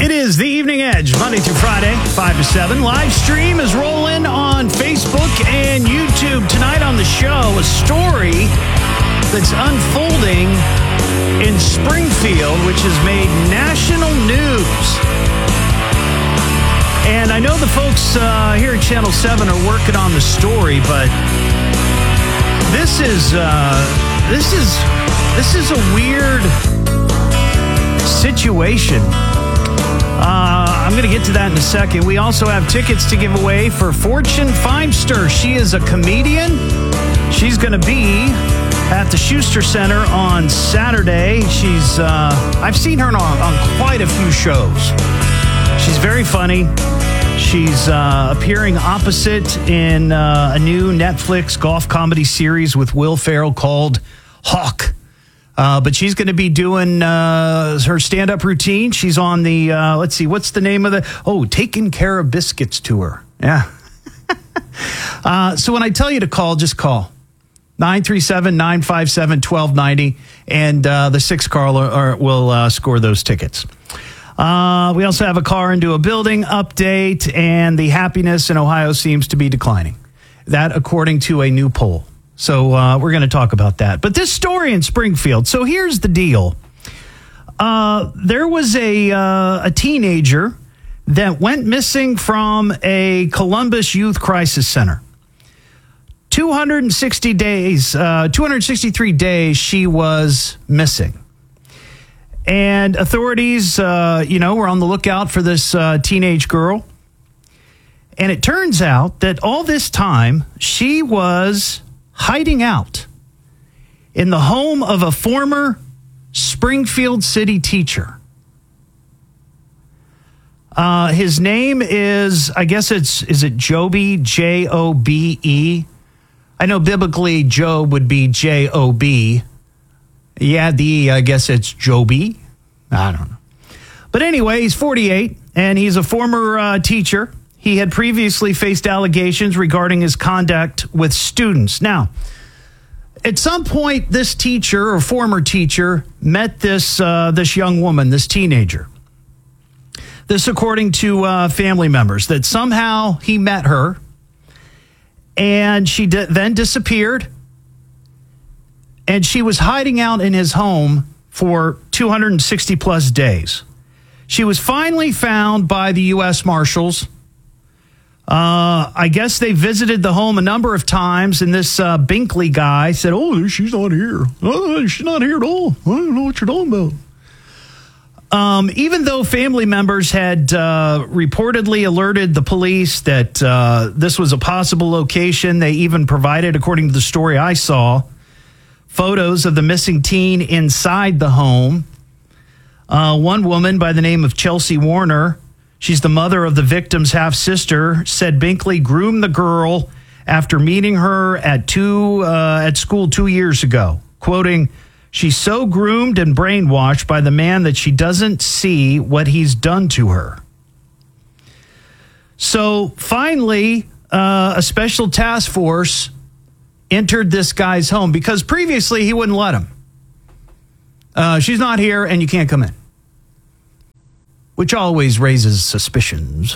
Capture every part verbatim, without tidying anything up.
It is the Evening Edge, Monday through Friday, five to seven. Live stream is rolling on Facebook and YouTube. Tonight on the show, a story that's unfolding in Springfield, which has made national news. And I know the folks uh, here at Channel seven are working on the story, but this is uh, this is this is a weird situation. Uh, I'm going to get to that in a second. We also have tickets to give away for Fortune Feimster. She is a comedian. She's going to be at the Schuster Center on Saturday. She's uh, I've seen her on, on quite a few shows. She's very funny. She's uh, appearing opposite in uh, a new Netflix golf comedy series with Will Ferrell called Hawk. Uh, but she's going to be doing uh, her stand-up routine. She's on the, uh, let's see, what's the name of the, oh, Taking Care of Biscuits tour. Yeah. uh, so when I tell you to call, just call. nine three seven, nine five seven, one two nine zero, and uh, the six caller will uh, score those tickets. Uh, we also have a car into a building update, and the happiness in Ohio seems to be declining. That according to a new poll. So uh, we're going to talk about that. But this story in Springfield. So here's the deal. Uh, there was a uh, a teenager that went missing from a Columbus Youth Crisis Center. two hundred sixty days, uh, two hundred sixty-three days she was missing. And authorities, uh, you know, were on the lookout for this uh, teenage girl. And it turns out that all this time she was hiding out in the home of a former Springfield City teacher. Uh, his name is, I guess it's, is it Joby, J O B E? I know biblically Job would be J O B. Yeah, the, I guess it's Joby. I don't know. But anyway, he's forty-eight, and he's a former uh, teacher. He had previously faced allegations regarding his conduct with students. Now, at some point, this teacher or former teacher met this uh, this young woman, this teenager. This according to uh, family members, that somehow he met her, and she di- then disappeared, and she was hiding out in his home for two hundred sixty plus days. She was finally found by the U S Marshals. Uh, I guess they visited the home a number of times, and this uh, Binkley guy said, oh, she's not here. Oh, she's not here at all. I don't know what you're talking about. Um, even though family members had uh, reportedly alerted the police that uh, this was a possible location, they even provided, according to the story I saw, photos of the missing teen inside the home. Uh, one woman by the name of Chelsea Warner, she's the mother of the victim's half-sister, said Binkley groomed the girl after meeting her at two uh, at school two years ago. Quoting, she's so groomed and brainwashed by the man that she doesn't see what he's done to her. So finally, uh, a special task force entered this guy's home because previously he wouldn't let him. Uh, she's not here and you can't come in, which always raises suspicions.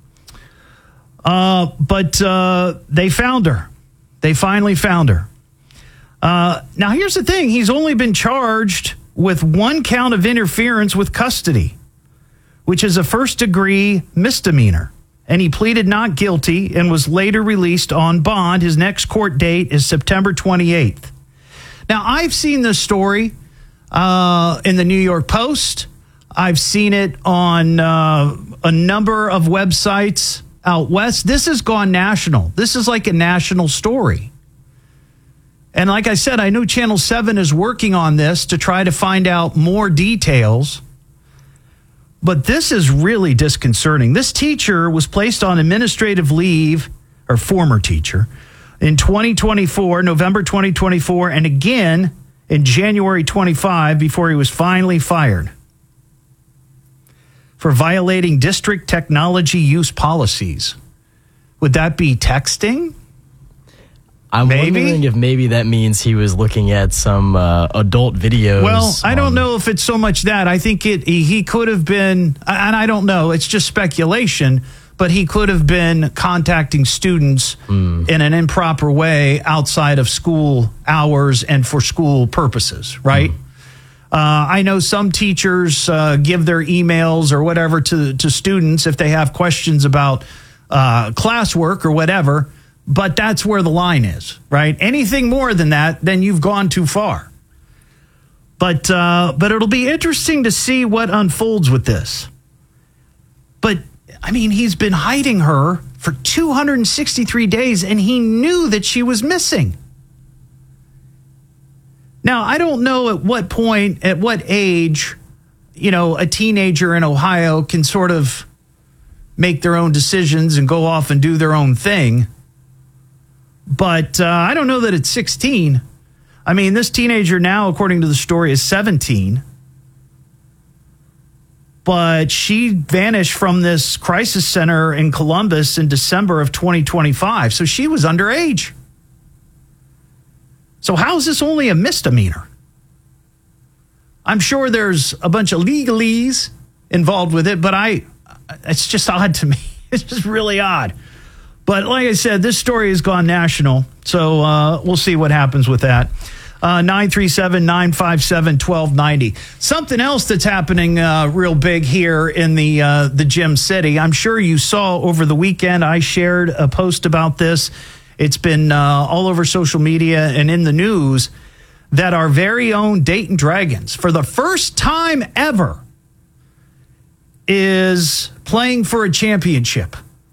Uh, but uh, they found her. They finally found her. Uh, now, here's the thing. He's only been charged with one count of interference with custody, which is a first-degree misdemeanor. And he pleaded not guilty and was later released on bond. His next court date is September twenty-eighth. Now, I've seen this story uh, in the New York Post. I've seen it on uh, a number of websites out west. This has gone national. This is like a national story. And like I said, I know Channel seven is working on this to try to find out more details. But this is really disconcerting. This teacher was placed on administrative leave, or former teacher, in twenty twenty-four, November twenty twenty-four, and again in January twenty-five before he was finally fired for violating district technology use policies. Would that be texting? I'm maybe? wondering if maybe that means he was looking at some uh, adult videos. Well, I don't on- know if it's so much that. I think it he, he could have been, and I don't know, it's just speculation, but he could have been contacting students mm. in an improper way outside of school hours and for school purposes, right? Mm. Uh, I know some teachers uh, give their emails or whatever to, to students if they have questions about uh, classwork or whatever, but that's where the line is, right? Anything more than that, then you've gone too far. But uh, but it'll be interesting to see what unfolds with this. But, I mean, he's been hiding her for two hundred sixty-three days, and he knew that she was missing. Now, I don't know at what point, at what age, you know, a teenager in Ohio can sort of make their own decisions and go off and do their own thing. But uh, I don't know that it's sixteen. I mean, this teenager now, according to the story, is seventeen. But she vanished from this crisis center in Columbus in December of twenty twenty-five. So she was underage. So how is this only a misdemeanor? I'm sure there's a bunch of legalese involved with it, but I, it's just odd to me. It's just really odd. But like I said, this story has gone national, so uh, we'll see what happens with that. Uh, nine three seven, nine five seven, one two nine zero. Something else that's happening uh, real big here in the uh, the Gem City. I'm sure you saw over the weekend, I shared a post about this. It's been uh, all over social media and in the news that our very own Dayton Dragons, for the first time ever, is playing for a championship.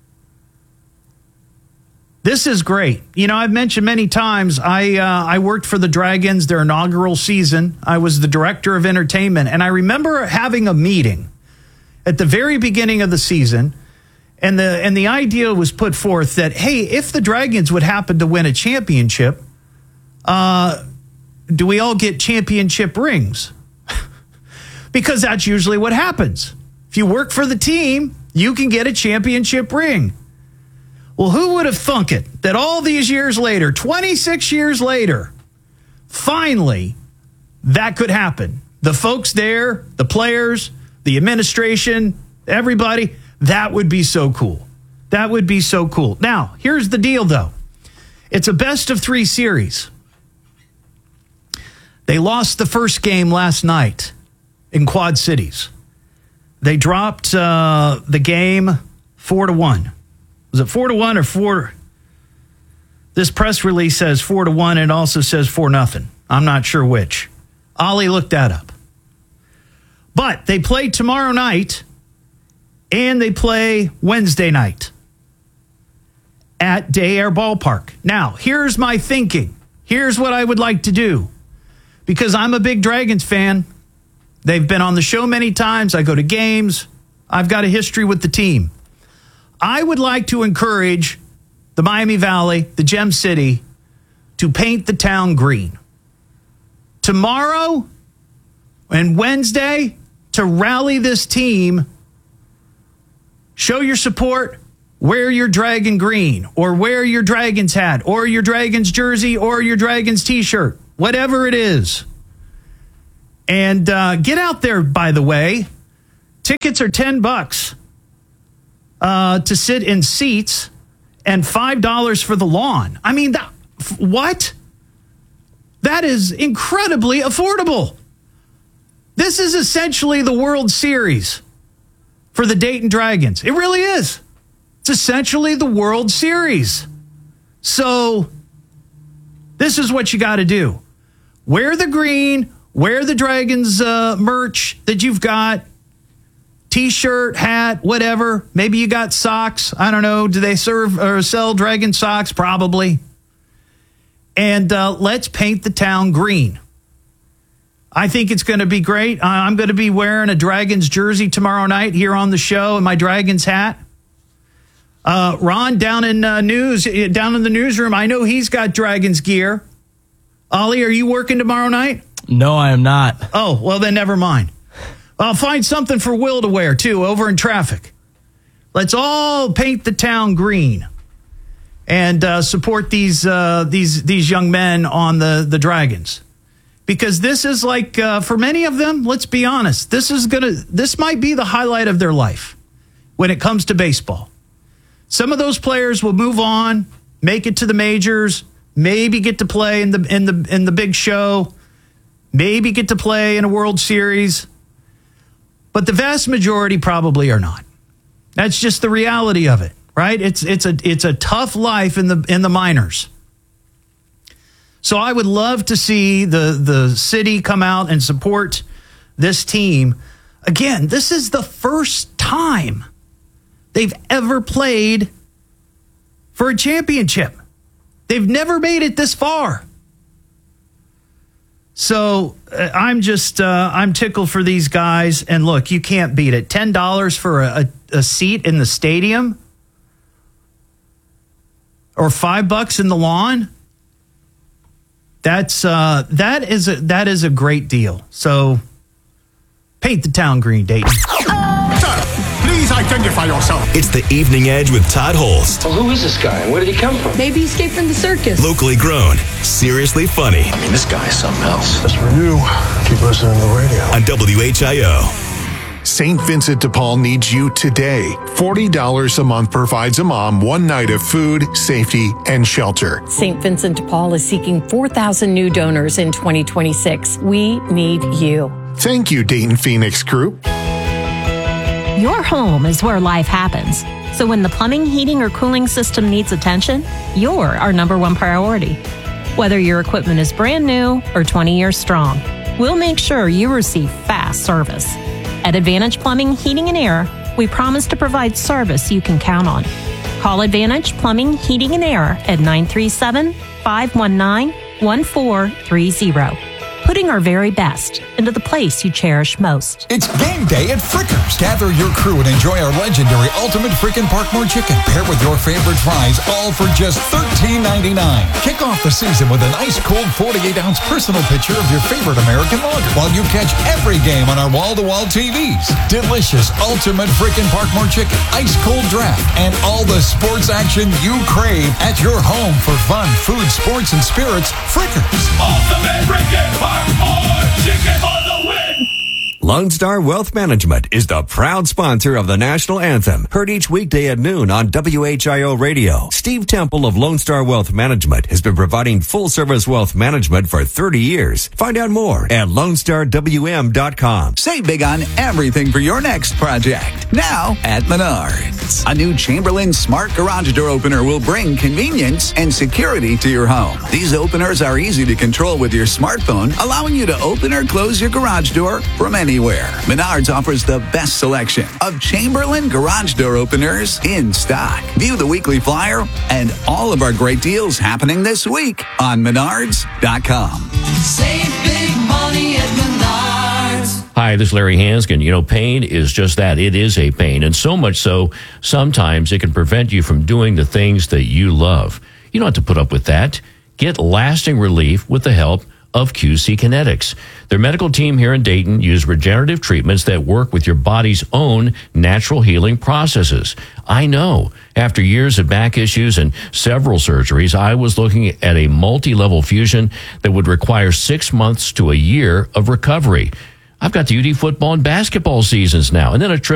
This is great. You know, I've mentioned many times, I uh, I worked for the Dragons, their inaugural season. I was the director of entertainment, and I remember having a meeting at the very beginning of the season, and the and the idea was put forth that, hey, if the Dragons would happen to win a championship, uh, do we all get championship rings? Because that's usually what happens. If you work for the team, you can get a championship ring. Well, who would have thunk it that all these years later, twenty-six years later, finally, that could happen? The folks there, the players, the administration, everybody, that would be so cool. That would be so cool. Now, here's the deal, though. It's a best of three series. They lost the first game last night in Quad Cities. They dropped uh, the game four to one. Was it four to one or four? This press release says four to one. And it also says four nothing. I'm not sure which. Ollie looked that up. But they play tomorrow night and they play Wednesday night at Day Air Ballpark. Now, here's my thinking. Here's what I would like to do. Because I'm a big Dragons fan. They've been on the show many times. I go to games. I've got a history with the team. I would like to encourage the Miami Valley, the Gem City, to paint the town green. Tomorrow and Wednesday, to rally this team, show your support, wear your Dragon green, or wear your Dragons hat, or your Dragons jersey, or your Dragons t-shirt, whatever it is. And uh, get out there, by the way. Tickets are ten bucks. Uh, to sit in seats and five dollars for the lawn. I mean, that, what? That is incredibly affordable. This is essentially the World Series for the Dayton Dragons. It really is. It's essentially the World Series. So this is what you got to do. Wear the green, wear the Dragons uh, merch that you've got. T-shirt, hat, whatever. Maybe you got socks. I don't know. Do they serve or sell Dragon socks? Probably. And uh, let's paint the town green. I think it's going to be great. I'm going to be wearing a Dragons jersey tomorrow night here on the show and my Dragons hat. Uh, Ron, down in uh, news, down in the newsroom, I know he's got Dragons gear. Ollie, are you working tomorrow night? No, I am not. Oh, well, then never mind. I'll find something for Will to wear, too, over in traffic. Let's all paint the town green. and uh, support these uh, these these young men on the, the Dragons. Because this is like, uh, for many of them, let's be honest, this is gonna this might be the highlight of their life when it comes to baseball. Some of those players will move on, make it to the majors, maybe get to play in the in the in the big show, maybe get to play in a World Series, but the vast majority probably are not. That's just the reality of it, right? It's it's a it's a tough life in the in the minors. So I would love to see the, the city come out and support this team. Again, this is the first time they've ever played for a championship. They've never made it this far. So uh, I'm just, uh, I'm tickled for these guys. And look, you can't beat it. ten dollars for a, a, a seat in the stadium or five bucks in the lawn. That's uh, that is a that is a great deal. So paint the town green, Dayton. Sir, please identify yourself. It's the Evening Edge with Todd Holst. Well, who is this guy and where did he come from? Maybe he escaped from the circus. Locally grown, seriously funny. I mean, this guy is something else. As for you, keep listening to the radio. On W H I O. Saint Vincent de Paul needs you today. forty dollars a month provides a mom one night of food, safety, and shelter. Saint Vincent de Paul is seeking four thousand new donors in twenty twenty-six. We need you. Thank you, Dayton Phoenix Group. Your home is where life happens. So when the plumbing, heating, or cooling system needs attention, you're our number one priority. Whether your equipment is brand new or twenty years strong, we'll make sure you receive fast service. At Advantage Plumbing, Heating, and Air, we promise to provide service you can count on. Call Advantage Plumbing, Heating, and Air at nine three seven, five one nine, one four three zero. Putting our very best into the place you cherish most. It's game day at Frickers. Gather your crew and enjoy our legendary Ultimate Frickin' Parkmore Chicken. Pair with your favorite fries, all for just thirteen ninety-nine. Kick off the season with an ice-cold forty-eight ounce personal picture of your favorite American lager while you catch every game on our wall-to-wall T Vs. Delicious Ultimate Frickin' Parkmore Chicken, ice-cold draft, and all the sports action you crave at your home for fun, food, sports, and spirits. Frickers. Ultimate Frickin' Parkmore Chicken for the win! Lone Star Wealth Management is the proud sponsor of the national anthem. Heard each weekday at noon on W H I O Radio. Steve Temple of Lone Star Wealth Management has been providing full-service wealth management for thirty years. Find out more at lone star w m dot com. Save big on everything for your next project. Now at Menards. A new Chamberlain Smart Garage Door Opener will bring convenience and security to your home. These openers are easy to control with your smartphone, allowing you to open or close your garage door from anywhere. Menards offers the best selection of Chamberlain garage door openers in stock. View the weekly flyer and all of our great deals happening this week on menards dot com. Save big money at Menards. Hi, this is Larry Hanskin. You know, pain is just that. It is a pain. And so much so, sometimes it can prevent you from doing the things that you love. You don't have to put up with that. Get lasting relief with the help of Q C Kinetics. Their medical team here in Dayton use regenerative treatments that work with your body's own natural healing processes. I know. After years of back issues and several surgeries, I was looking at a multi-level fusion that would require six months to a year of recovery. I've got the U D football and basketball seasons now, and then a trip